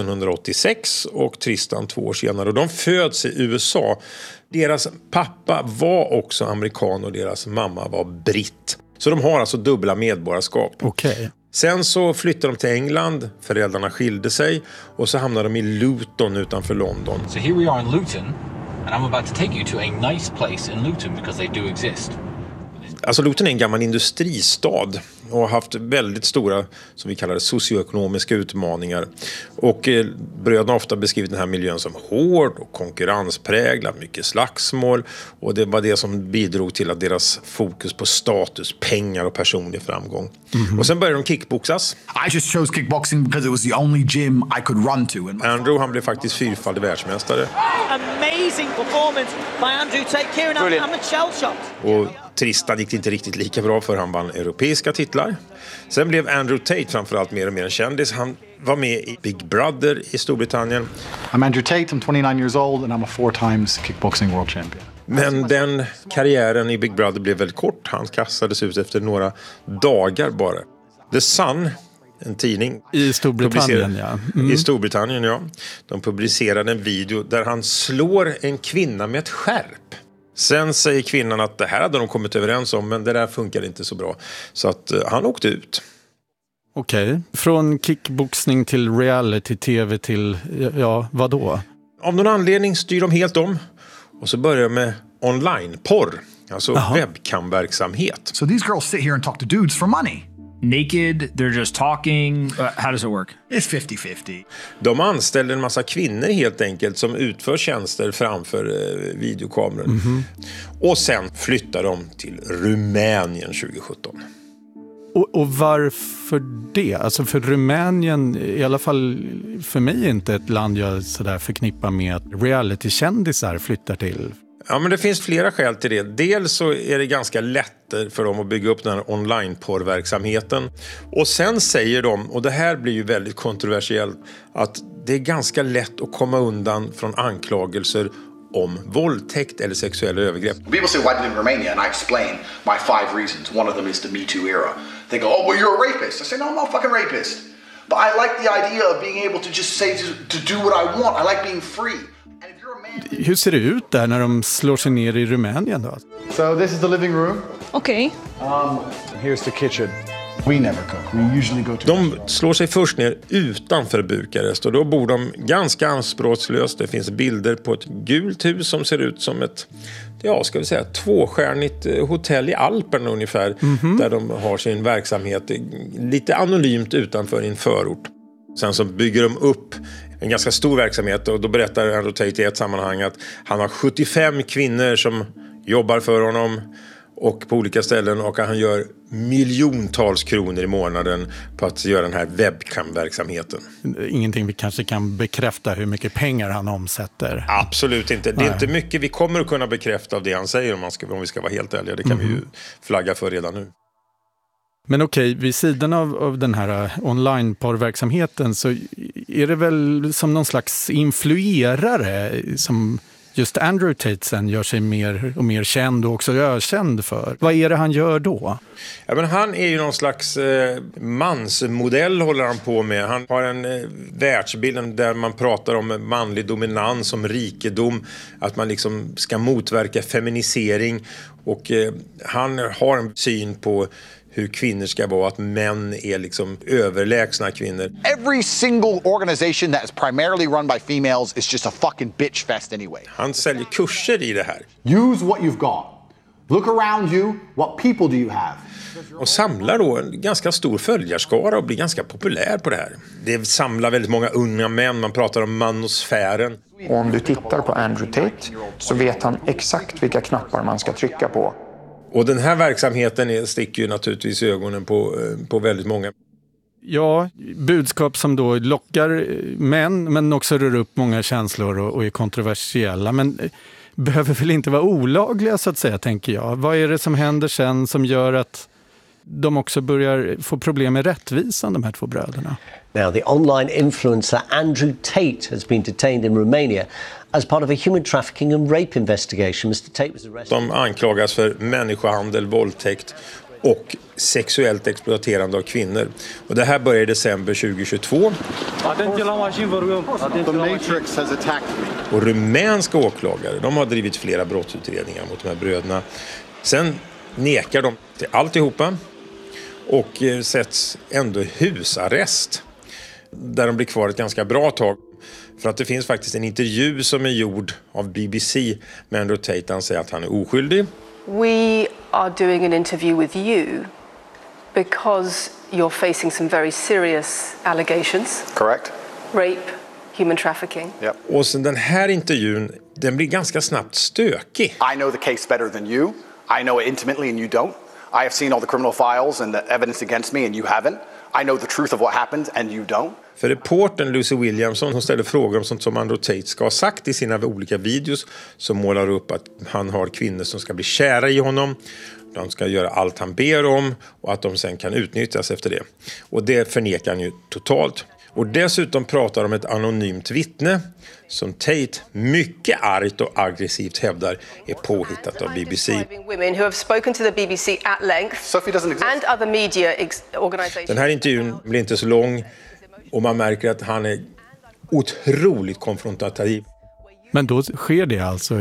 1986 och Tristan 2 år senare. Och de föds i USA. Deras pappa var också amerikan och deras mamma var britt. Så de har alltså dubbla medborgarskap. Okej. Sen så flyttade de till England, föräldrarna skilde sig och så hamnade de i Luton utanför London. So here we are in Luton and I'm about to take you to a nice place in Luton because they do exist. Alltså Luton är en gammal industristad och har haft väldigt stora, som vi kallar det, socioekonomiska utmaningar. Och bröderna har ofta beskrivit den här miljön som hård och konkurrenspräglad, mycket slagsmål. Och det var det som bidrog till att deras fokus på status, pengar och personlig framgång. Mm-hmm. Och sen började de kickboxas. I just chose kickboxing because it was the only gym I could run to. Andrew han blev faktiskt 4-faldig världsmästare. Amazing performance by Andrew Tate. Kieran, I'm a shell shot. Och Tristan gick inte riktigt lika bra för han vann europeiska titlar. Sen blev Andrew Tate framförallt mer och mer en kändis. Han var med i Big Brother i Storbritannien. I'm Andrew Tate, I'm 29 years old and I'm a 4 times kickboxing world champion. Men den karriären i Big Brother blev väldigt kort. Han kastades ut efter några dagar bara. The Sun, en tidning i Storbritannien, I Storbritannien, ja. De publicerade en video där han slår en kvinna med ett skärp. Sen säger kvinnan att det här hade de kommit överens om, men det där funkar inte så bra. Så att han åkte ut. Okej. Från kickboxning till reality-tv till, ja, vad då? Av någon anledning styr de helt om. Och så börjar de med online-porr. Alltså webcam-verksamhet. So these girls sit here and talk to dudes for money. Naked, they're just talking. How does it work? It's 50-50. De anställer en massa kvinnor helt enkelt som utför tjänster framför videokameror. Mm-hmm. Och sen flyttar de till Rumänien 2017. Och varför det? Alltså för Rumänien, i alla fall för mig, inte ett land jag sådär förknippar med att reality-kändisar flyttar till. Ja, men det finns flera skäl till det. Dels så är det ganska lätt för dem att bygga upp den här online-porrverksamheten. Och sen säger de, och det här blir ju väldigt kontroversiellt, att det är ganska lätt att komma undan från anklagelser om våldtäkt eller sexuella övergrepp. People say, why do you live in Romania? And I explain my 5 reasons. One of them is the Me Too era. They go, oh, well, you're a rapist. I say, no, I'm not a fucking rapist. But I like the idea of being able to just say to do what I want. I like being free. Hur ser det ut där när de slår sig ner i Rumänien då? So this is the living room. Okay. Here's the kitchen. We never cook. We usually go to. De slår sig först ner utanför Bukarest och då bor de ganska anspråkslöst. Det finns bilder på ett gult hus som ser ut som ett, ja, ska vi säga, 2-stjärnigt hotell i Alperna ungefär. Mm-hmm. Där de har sin verksamhet lite anonymt utanför en förort. Sen så bygger de upp en ganska stor verksamhet och då berättar Andrew Tate i ett sammanhang att han har 75 kvinnor som jobbar för honom och på olika ställen, och han gör miljontals kronor i månaden på att göra den här webcam-verksameten. Ingenting vi kanske kan bekräfta hur mycket pengar han omsätter. Absolut inte. Det är inte mycket vi kommer att kunna bekräfta av det han säger om vi ska vara helt ärliga. Det kan vi ju flagga för redan nu. Men okej, vid sidan av den här online-porrverksamheten så är det väl som någon slags influerare som just Andrew Tate sen gör sig mer och mer känd och också ökänd för. Vad är det han gör då? Ja, men han är ju någon slags mansmodell håller han på med. Han har en världsbild där man pratar om manlig dominans, som rikedom, att man liksom ska motverka feminisering, och han har en syn på hur kvinnor ska vara, att män är liksom överlägsna kvinnor. Every single organization that is primarily run by females is just a fucking bitch fest anyway. Han säljer kurser i det här. Use what you've got. Look around you. What people do you have? Och samlar då en ganska stor följarskara och blir ganska populär på det här. Det samlar väldigt många unga män, man pratar om manosfären. Om du tittar på Andrew Tate så vet han exakt vilka knappar man ska trycka på. Och den här verksamheten sticker ju naturligtvis i ögonen på väldigt många. Ja, budskap som då lockar män men också rör upp många känslor och är kontroversiella. Men behöver väl inte vara olagliga så att säga, tänker jag. Vad är det som händer sen som gör att de också börjar få problem med rättvisan, de här två bröderna? Now, the online influencer Andrew Tate has been detained in Romania as part of a human trafficking and rape investigation. Mr. Tate was arrested. De anklagas för människohandel, våldtäkt och sexuellt exploaterande av kvinnor. Och det här började i december 2022. The Matrix has attacked me. Och rumänska åklagare, de har drivit flera brottsutredningar mot de här bröderna. Sen nekar de till alltihopa och sätts ändå i husarrest. Där de blir kvar ett ganska bra tag. För att det finns faktiskt en intervju som är gjord av BBC med Andrew Tate. Han säger att han är oskyldig. We are doing an interview with you because you're facing some very serious allegations. Correct. Rape, human trafficking. Yep. Och sen den här intervjun, den blir ganska snabbt stökig. I know the case better than you. I know it intimately and you don't. I have seen all the criminal files and the evidence against me and you haven't. I know the truth of what happened and you don't. För reportern Lucy Williamson, hon ställer frågor om sånt som Andrew Tate ska ha sagt i sina olika videos, som målar upp att han har kvinnor som ska bli kära i honom. De ska göra allt han ber om och att de sen kan utnyttjas efter det. Och det förnekar han ju totalt. Och dessutom pratar om ett anonymt vittne som Tate mycket argt och aggressivt hävdar är påhittat av BBC. Den här intervjun blir inte så lång och man märker att han är otroligt konfrontativ. Men då sker det alltså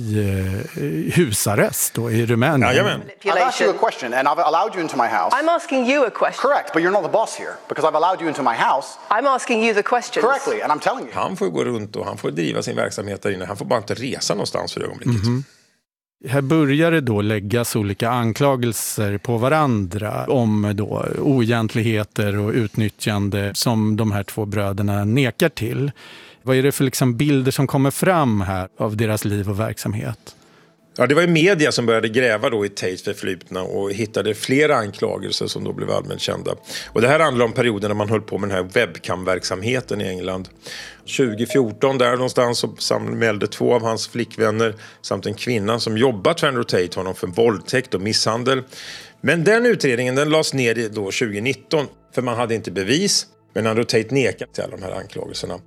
i husarrest då, i Rumänien? Jajamän. I've asked you a question and I've allowed you into my house. I'm asking you a question. Correct, but you're not the boss here because I've allowed you into my house. I'm asking you the questions. Correctly, and I'm telling you. Han får gå runt och han får driva sin verksamhet där inne. Han får bara inte resa någonstans för ögonblicket. Här börjar det då läggas olika anklagelser på varandra om då oegentligheter och utnyttjande som de här två bröderna nekar till. Vad är det för liksom bilder som kommer fram här av deras liv och verksamhet? Ja, det var ju media som började gräva då i Tates förflutna och hittade flera anklagelser som då blev allmänt kända. Och det här handlar om perioden när man höll på med den här webcam-verksamheten i England. 2014 där någonstans så samlade 2 av hans flickvänner samt en kvinna som jobbat för Andrew Tate honom för våldtäkt och misshandel. Men den utredningen den lades ner då 2019 för man hade inte bevis. Men Andrew Tate nekade till alla de här anklagelserna.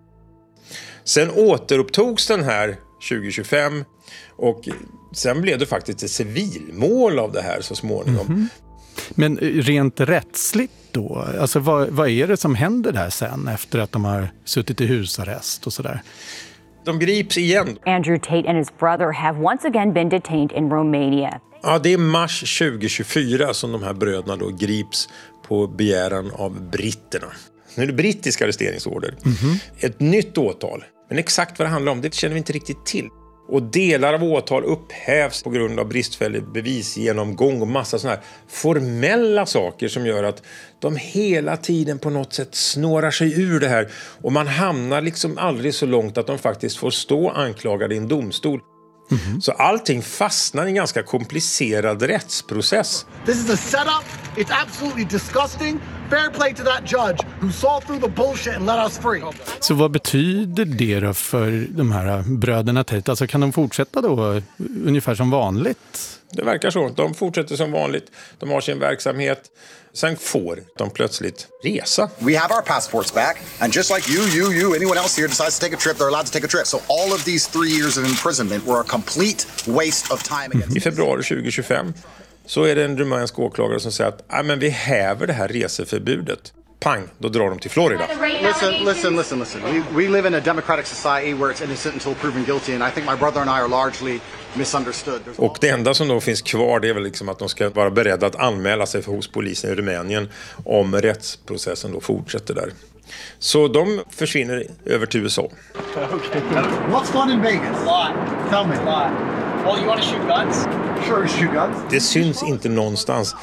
Sen återupptogs den här 2025 och sen blev det faktiskt ett civilmål av det här så småningom. Men rent rättsligt då? Alltså vad är det som händer där sen efter att de har suttit i husarrest och sådär? De grips igen. Andrew Tate and his brother have once again been detained in Romania. Ja, det är mars 2024 som de här bröderna då grips på begäran av britterna. Nu är det brittiska arresteringsorder. Ett nytt åtal. Men exakt vad det handlar om, det känner vi inte riktigt till. Och delar av åtal upphävs på grund av bristfällig bevisgenomgång och massa sådana här formella saker som gör att de hela tiden på något sätt snårar sig ur det här. Och man hamnar liksom aldrig så långt att de faktiskt får stå anklagade i en domstol. Så allting fastnar i en ganska komplicerad rättsprocess. This is a setup. It's absolutely disgusting. Fair play to that judge who saw through the bullshit and let us free. Så vad betyder det då för de här bröderna Tate? Alltså kan de fortsätta då ungefär som vanligt? Det verkar så. De fortsätter som vanligt. De har sin verksamhet. Sen får de plötsligt resa. We have our passports back, and just like you, anyone else here decides to take a trip, they're allowed to take a trip. So all of these 3 years of imprisonment were a complete waste of time. I februari 2025 så är det en rumänsk åklagare som säger att men vi häver det här reseförbudet. Pang, då drar de till Florida. Listen. We live in a democratic society where it's innocent until proven guilty, and I think my brother and I are largely misunderstood. Och det enda som då finns kvar det är väl liksom att de ska vara beredda att anmäla sig hos polisen i Rumänien om rättsprocessen då fortsätter där. Så de försvinner över till USA. Okay. What's fun in Vegas? Tell me. Well, you want to shoot guns? Sure, shoot guns. Det syns inte någonstans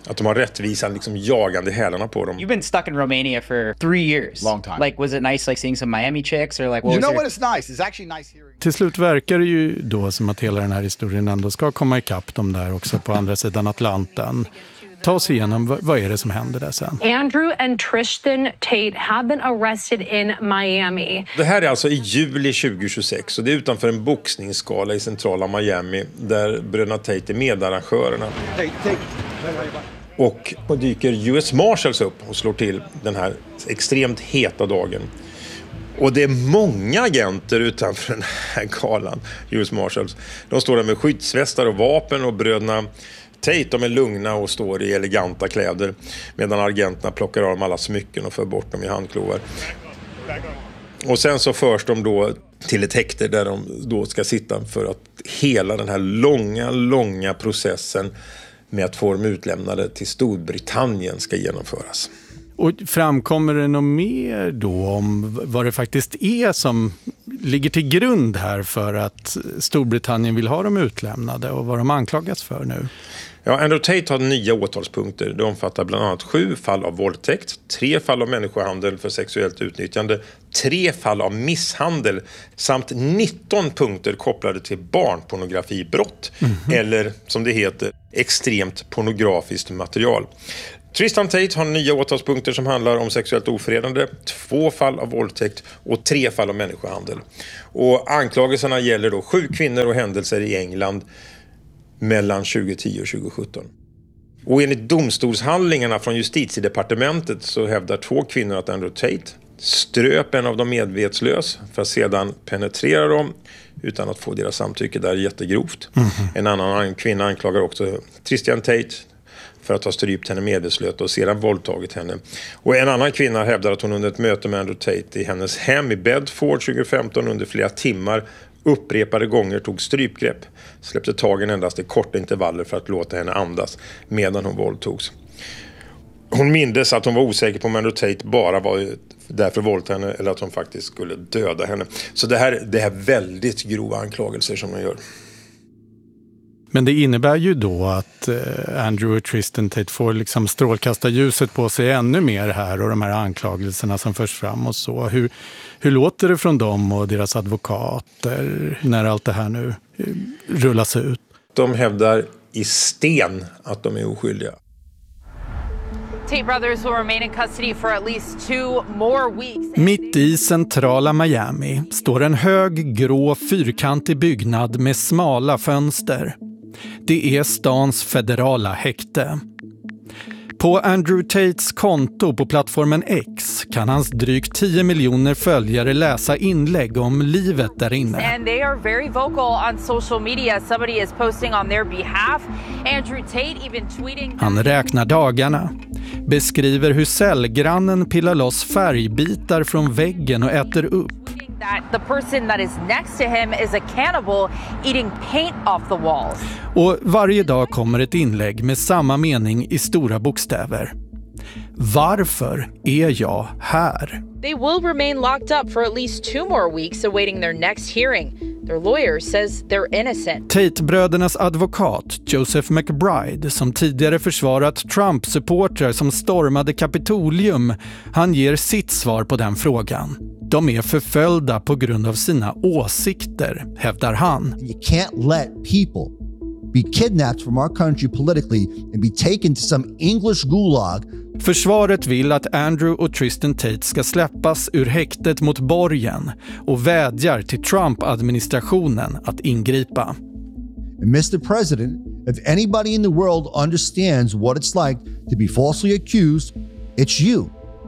Att de har rättvisan liksom jagande hälarna på dem. You've been stuck in Romania for 3 years. Long time. Like, was it nice like seeing some Miami chicks or like You know what, it's nice. It's actually nice hearing. Till slut verkar det ju då som att hela den här historien ändå ska komma ikapp dem där också på andra sidan Atlanten. Ta oss igenom, vad är det som händer där sen? Andrew and Tristan Tate have been arrested in Miami. Det här är alltså i juli 2026 och det är utanför en boxningsskala i centrala Miami där bröderna Tate är medarrangörerna. Och då dyker US Marshals upp och slår till den här extremt heta dagen. Och det är många agenter utanför den här galan, US Marshals. De står där med skyddsvästar och vapen och bröderna Tate, de är lugna och står i eleganta kläder medan agenterna plockar av dem alla smycken och för bort dem i handklovar. Och sen så förs de då till ett häkte där de då ska sitta för att hela den här långa processen med att få dem utlämnade till Storbritannien ska genomföras. Och framkommer det något mer då om vad det faktiskt är som ligger till grund här för att Storbritannien vill ha dem utlämnade och vad de anklagas för nu? Ja, Andrew Tate har 9 åtalspunkter. Det omfattar bland annat 7 fall av våldtäkt, 3 fall av människohandel för sexuellt utnyttjande, 3 fall av misshandel samt 19 punkter kopplade till barnpornografibrott eller som det heter extremt pornografiskt material. Tristan Tate har 9 åtalspunkter som handlar om sexuellt ofredande, 2 fall av våldtäkt och 3 fall av människohandel. Och anklagelserna gäller då 7 kvinnor och händelser i England mellan 2010 och 2017. Och enligt domstolshandlingarna från justitiedepartementet så hävdar 2 kvinnor att Andrew Tate ströp en av dem medvetslös för att sedan penetrera dem utan att få deras samtycke. Där är jättegrovt. En annan kvinna anklagar också Tristan Tate för att ha strypt henne medvetslös och sedan våldtagit henne. Och en annan kvinna hävdar att hon under ett möte med Andrew Tate i hennes hem i Bedford 2015 under flera timmar upprepade gånger tog strypgrepp, släppte tagen endast i korta intervaller för att låta henne andas medan hon våldtogs. Hon mindes att hon var osäker på om Andrew Tate bara var därför våldtog henne eller att hon faktiskt skulle döda henne. Så det här väldigt grova anklagelser som de gör. Men det innebär ju då att Andrew och Tristan Tate får liksom strålkasta ljuset på sig ännu mer här och de här anklagelserna som förs fram och så. Hur låter det från dem och deras advokater när allt det här nu rullas ut? De hävdar i sten att de är oskyldiga. Tate brothers will remain in custody for at least 2 more weeks. Mitt i centrala Miami står en hög grå fyrkantig byggnad med smala fönster. Det är stans federala häkte. På Andrew Tates konto på plattformen X kan hans drygt 10 miljoner följare läsa inlägg om livet där inne. And they are very vocal on social media. Somebody is posting on their behalf. Andrew Tate even tweeting. Han räknar dagarna, beskriver hur cellgrannen pillar loss färgbitar från väggen och äter upp. That the person that is next to him is a cannibal eating paint off the walls. Och varje dag kommer ett inlägg med samma mening i stora bokstäver. Varför är jag här? They will remain locked up for at least 2 more weeks awaiting their next hearing. Their lawyer says they're innocent. Tate-brödernas advokat Joseph McBride, som tidigare försvarat Trump-supportrar som stormade Kapitolium, han ger sitt svar på den frågan. De är förföljda på grund av sina åsikter, hävdar han. You can't let people be kidnapped from our country politically and be taken to some English gulag. Försvaret vill att Andrew och Tristan Tate ska släppas ur häktet mot borgen och vädjar till Trump-administrationen att ingripa. And Mr. President, if anybody in the world understands what it's like to be falsely accused, it's you.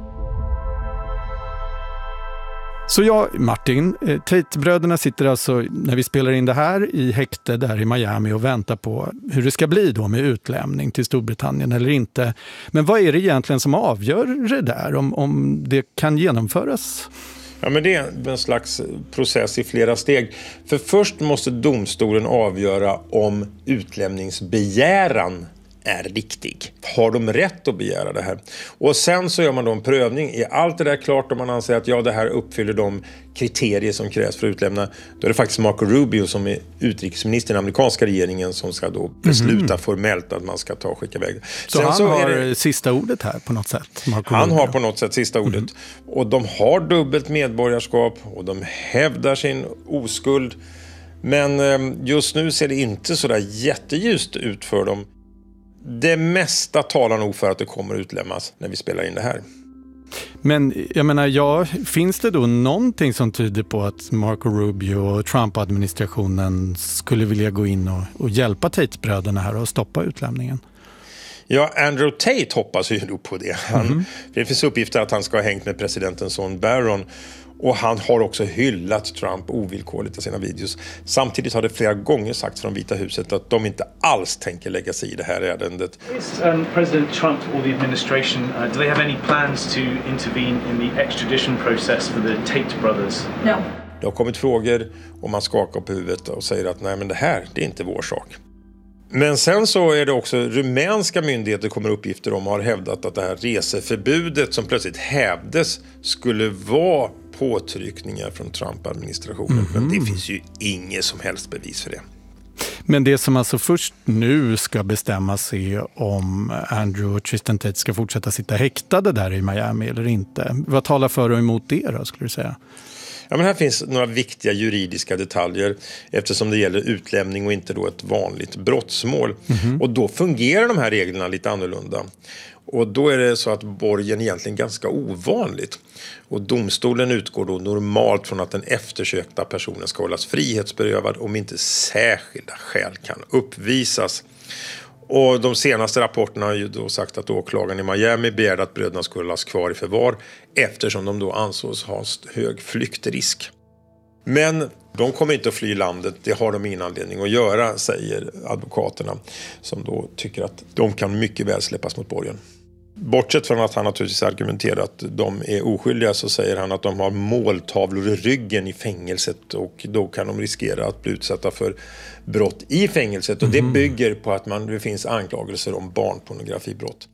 Så ja, Martin, Tate-bröderna sitter alltså när vi spelar in det här i häkte där i Miami och väntar på hur det ska bli då med utlämning till Storbritannien eller inte. Men vad är det egentligen som avgör det där, om det kan genomföras? Ja, men det är en slags process i flera steg. För först måste domstolen avgöra om utlämningsbegäran är riktig. Har de rätt att begära det här? Och sen så gör man då en prövning. Är allt det där klart om man anser att det här uppfyller de kriterier som krävs för att utlämna? Då är det faktiskt Marco Rubio som är utrikesminister i den amerikanska regeringen som ska då besluta formellt att man ska ta och skicka iväg. Så sen han så har är det, sista ordet här på något sätt? han har på något sätt sista ordet. Och de har dubbelt medborgarskap och de hävdar sin oskuld. Men just nu ser det inte så där jätteljust ut för dem. Det mesta talar nog för att det kommer utlämnas när vi spelar in det här. Men jag menar, finns det då någonting som tyder på att Marco Rubio och Trump-administrationen skulle vilja gå in och hjälpa Tate-bröderna här och stoppa utlämningen? Ja, Andrew Tate hoppas ju då på det. Det finns uppgifter att han ska ha hängt med presidentens son Barron. Och han har också hyllat Trump ovillkorligt i sina videos. Samtidigt har det flera gånger sagts från Vita huset att de inte alls tänker lägga sig i det här ärendet. Is President Trump or the administration, do they have any plans to intervene in the extradition process for the Tate brothers? No. Det har kommit frågor och man skakar på huvudet och säger att nej, men det här, det är inte vår sak. Men sen så är det också rumänska myndigheter kommer uppgifter om har hävdat att det här reseförbudet som plötsligt hävdes skulle vara påtryckningar från Trump-administrationen. Men det finns ju inget som helst bevis för det. Men det som alltså först nu ska bestämmas är om Andrew och Tristan Tate ska fortsätta sitta häktade där i Miami eller inte. Vad talar för och emot det då, skulle du säga? Ja, men här finns några viktiga juridiska detaljer eftersom det gäller utlämning och inte då ett vanligt brottsmål. Och då fungerar de här reglerna lite annorlunda. Och då är det så att borgen egentligen ganska ovanligt. Och domstolen utgår då normalt från att den eftersökta personen ska hållas frihetsberövad om inte särskilda skäl kan uppvisas. Och de senaste rapporterna har ju då sagt att åklagaren i Miami begärde att bröderna skulle hållas kvar i förvar eftersom de då ansågs ha hög flyktrisk. Men de kommer inte att fly landet, det har de ingen anledning att göra, säger advokaterna som då tycker att de kan mycket väl släppas mot borgen. Bortsett från att han naturligtvis argumenterar att de är oskyldiga så säger han att de har måltavlor i ryggen i fängelset och då kan de riskera att bli utsatta för brott i fängelset och det bygger på att det finns anklagelser om barnpornografibrott.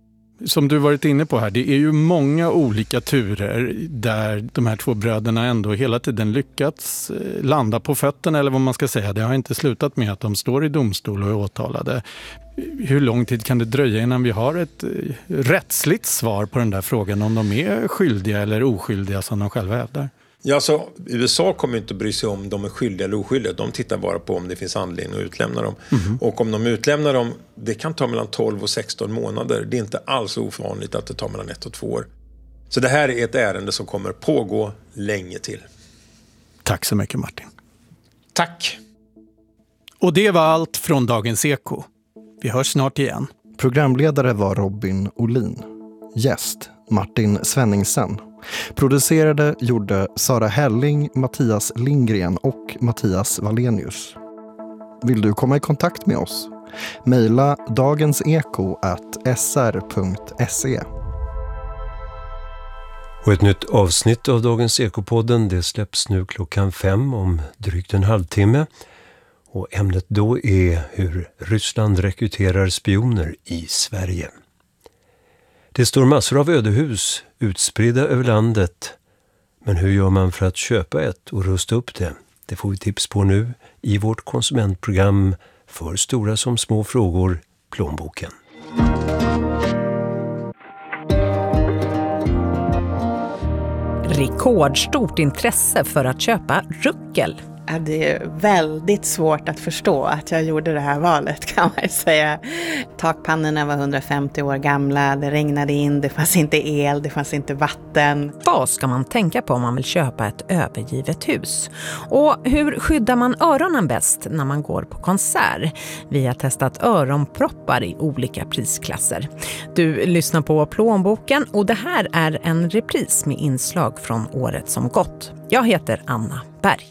Som du varit inne på här, det är ju många olika turer där de här två bröderna ändå hela tiden lyckats landa på fötterna eller vad man ska säga. Det har inte slutat med att de står i domstol och är åtalade. Hur lång tid kan det dröja innan vi har ett rättsligt svar på den där frågan om de är skyldiga eller oskyldiga som de själva hävdar? Ja, så USA kommer inte att bry sig om de är skyldiga eller oskyldiga. De tittar bara på om det finns anledning att utlämna dem. Och om de utlämnar dem, det kan ta mellan 12 och 16 månader. Det är inte alls ovanligt att det tar mellan 1 och 2 år. Så det här är ett ärende som kommer pågå länge till. Tack så mycket, Martin. Tack. Och det var allt från Dagens Eko. Vi hörs snart igen. Programledare var Robin Olin. Gäst Martin Svenningsen. Producerade gjorde Sara Helling, Mattias Lindgren och Mattias Wallenius. Vill du komma i kontakt med oss? Maila dagenseko@sr.se. Och ett nytt avsnitt av Dagens Ekopodden det släpps nu 5:00 om drygt en halvtimme. Och ämnet då är hur Ryssland rekryterar spioner i Sverige. Det står massor av ödehus utspridda över landet. Men hur gör man för att köpa ett och rusta upp det? Det får vi tips på nu i vårt konsumentprogram för stora som små frågor, Plånboken. Rekordstort intresse för att köpa ruckel. Det är väldigt svårt att förstå att jag gjorde det här valet, kan man säga. Takpannorna var 150 år gamla, det regnade in, det fanns inte el, det fanns inte vatten. Vad ska man tänka på om man vill köpa ett övergivet hus? Och hur skyddar man öronen bäst när man går på konsert? Vi har testat öronproppar i olika prisklasser. Du lyssnar på Plånboken och det här är en repris med inslag från året som gått. Jag heter Anna Berg.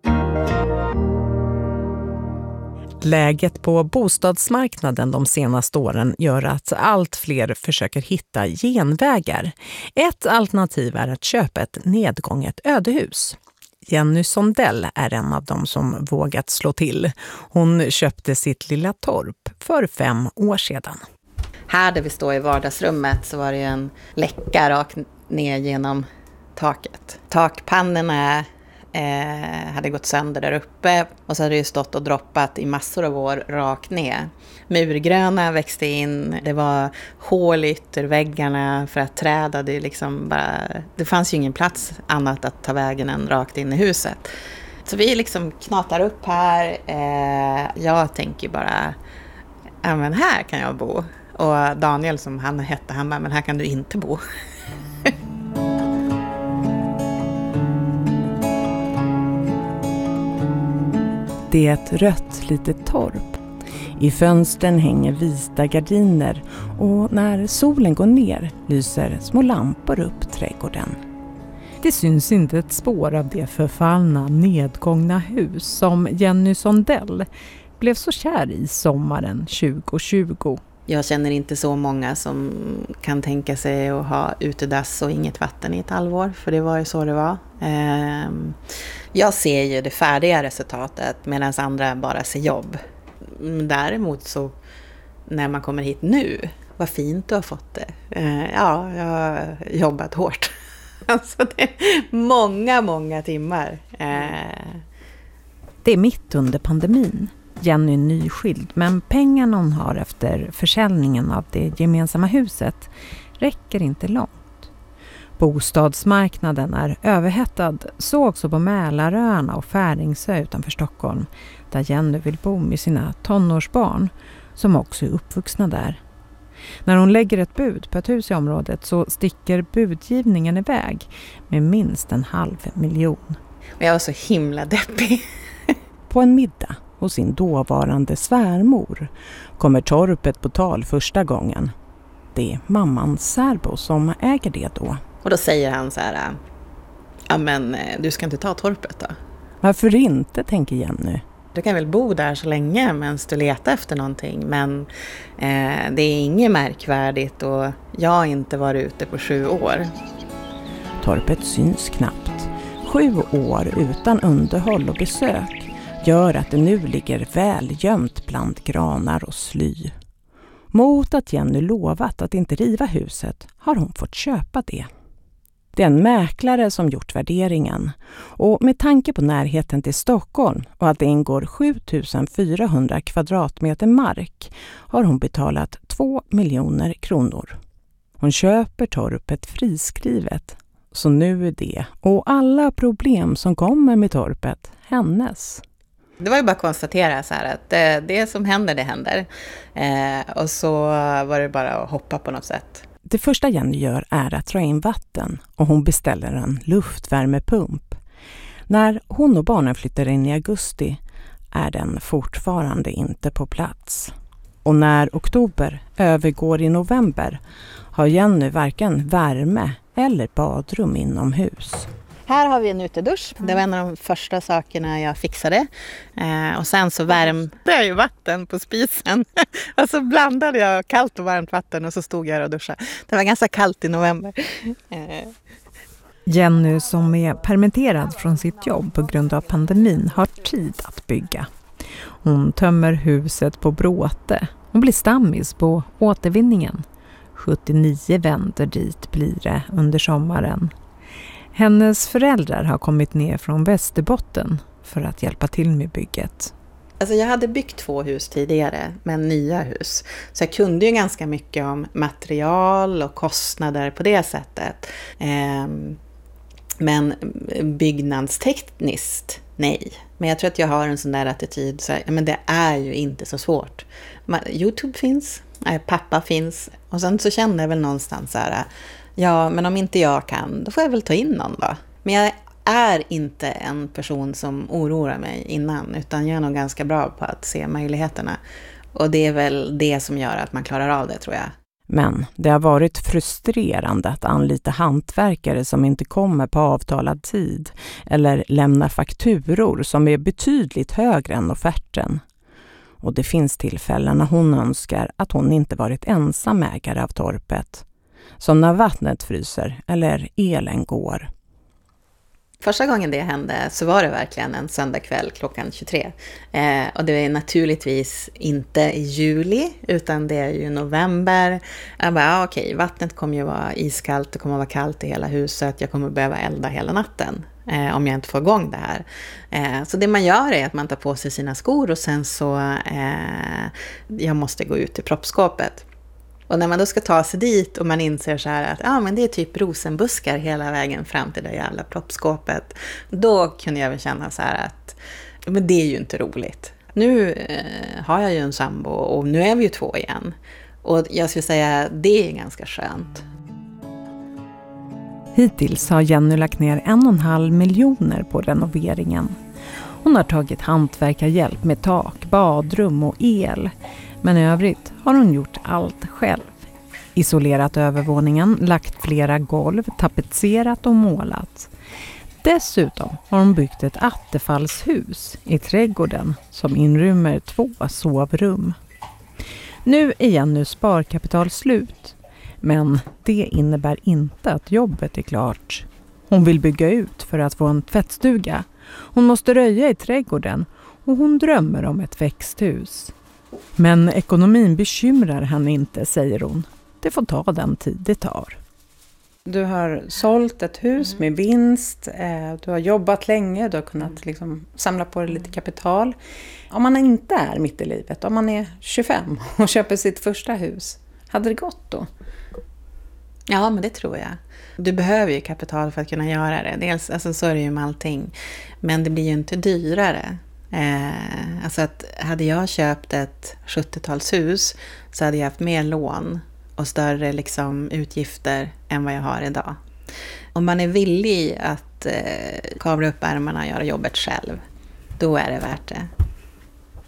Läget på bostadsmarknaden de senaste åren gör att allt fler försöker hitta genvägar. Ett alternativ är att köpa ett nedgånget ödehus. Jenny Sondell är en av dem som vågat slå till. Hon köpte sitt lilla torp för 5 år sedan. Här där vi står i vardagsrummet så var det en läcka rakt ner genom taket. Takpannorna hade gått sönder där uppe och så hade det stått och droppat i massor av år rakt ner. Murgröna växte in, det var hål i ytterväggarna för att träda, det fanns ju ingen plats annat att ta vägen än rakt in i huset. Så vi liksom knatar upp här, jag tänker bara, ja men här kan jag bo. Och Daniel som han hette, han bara, men här kan du inte bo. Det är ett rött litet torp. I fönstren hänger vita gardiner och när solen går ner lyser små lampor upp trädgården. Det syns inte ett spår av det förfallna, nedgångna hus som Jenny Sondell blev så kär i sommaren 2020. Jag känner inte så många som kan tänka sig att ha utedass och inget vatten i ett halvår, för det var ju så det var. Jag ser ju det färdiga resultatet medan andra bara ser jobb. Däremot så när man kommer hit nu, vad fint du har fått det. Ja, jag har jobbat hårt. Alltså det är många timmar. Det är mitt under pandemin. Jenny är nyskild, men pengarna hon har efter försäljningen av det gemensamma huset räcker inte långt. Bostadsmarknaden är överhettad, så också på Mälaröarna och Färingsö utanför Stockholm, där Jenny vill bo med sina tonårsbarn, som också är uppvuxna där. När hon lägger ett bud på ett hus i området så sticker budgivningen iväg med minst 500 000. Och jag var så himla deppig. På en middag hos sin dåvarande svärmor kommer torpet på tal första gången. Det är mammans särbo som äger det då. Och då säger han så här, ja men du ska inte ta torpet då? Varför inte, tänker Jenny. Du kan väl bo där så länge medan du letar efter någonting, men det är inget märkvärdigt och jag har inte varit ute på 7 år. Torpet syns knappt. 7 år utan underhåll och besök gör att det nu ligger väl gömt bland granar och sly. Mot att Jenny lovat att inte riva huset har hon fått köpa det. Det är en mäklare som gjort värderingen och med tanke på närheten till Stockholm och att det ingår 7400 kvadratmeter mark har hon betalat 2 miljoner kronor. Hon köper torpet friskrivet, så nu är det och alla problem som kommer med torpet hennes. Det var ju bara att konstatera så här att det som händer, det händer. Och så var det bara att hoppa på något sätt. Det första Jenny gör är att dra in vatten och hon beställer en luftvärmepump. När hon och barnen flyttar in i augusti är den fortfarande inte på plats. Och när oktober övergår i november har Jenny varken värme eller badrum inomhus. Här har vi en utedusch. Det var en av de första sakerna jag fixade. Och sen så värmde jag ju vatten på spisen. Och så blandade jag kallt och varmt vatten och så stod jag och duschade. Det var ganska kallt i november. Jenny, som är permitterad från sitt jobb på grund av pandemin, har tid att bygga. Hon tömmer huset på bråte. Hon blir stammis på återvinningen. 79 vänder dit blir det under sommaren. Hennes föräldrar har kommit ner från Västerbotten för att hjälpa till med bygget. Alltså jag hade byggt 2 hus tidigare, men nya hus. Så jag kunde ju ganska mycket om material och kostnader på det sättet. Men byggnadstekniskt, nej. Men jag tror att jag har en sån där attityd, så här, men det är ju inte så svårt. YouTube finns, pappa finns. Och sen så kände jag väl någonstans så här, ja, men om inte jag kan, då får jag väl ta in någon då. Men jag är inte en person som oroar mig innan, utan jag är nog ganska bra på att se möjligheterna. Och det är väl det som gör att man klarar av det, tror jag. Men det har varit frustrerande att anlita hantverkare som inte kommer på avtalad tid eller lämna fakturor som är betydligt högre än offerten. Och det finns tillfällen när hon önskar att hon inte varit ensam ägare av torpet. Som när vattnet fryser eller elen går. Första gången det hände så var det verkligen en söndagkväll klockan 23. Och det är naturligtvis inte i juli utan det är ju november. Jag bara, okej, vattnet kommer ju vara iskallt, det kommer vara kallt i hela huset. Jag kommer behöva elda hela natten om jag inte får igång det här. Så det man gör är att man tar på sig sina skor och sen så jag måste gå ut till proppskåpet. Och när man då ska ta sig dit och man inser så här att men det är typ rosenbuskar hela vägen fram till det jävla proppskåpet. Då kunde jag väl känna så här att men det är ju inte roligt. Nu har jag ju en sambo och nu är vi ju 2 igen. Och jag skulle säga det är ganska skönt. Hittills har Jenny lagt ner 1,5 miljoner på renoveringen. Hon har tagit hantverkarhjälp med tak, badrum och el. Men i övrigt har hon gjort allt själv. Isolerat övervåningen, lagt flera golv, tapetserat och målat. Dessutom har hon byggt ett attefallshus i trädgården som inrymmer 2 sovrum. Nu är Jenny sparkapital slut. Men det innebär inte att jobbet är klart. Hon vill bygga ut för att få en tvättstuga. Hon måste röja i trädgården och hon drömmer om ett växthus. Men ekonomin bekymrar henne inte, säger hon. Det får ta den tid det tar. Du har sålt ett hus med vinst. Du har jobbat länge. Du har kunnat liksom samla på dig lite kapital. Om man inte är mitt i livet, om man är 25 och köper sitt första hus, hade det gått då? Ja, men det tror jag. Du behöver ju kapital för att kunna göra det. Dels alltså, så är det ju med allting. Men det blir ju inte dyrare. Alltså att hade jag köpt ett 70-talshus så hade jag haft mer lån och större liksom, utgifter än vad jag har idag. Om man är villig att kavla upp ärmarna och göra jobbet själv, då är det värt det.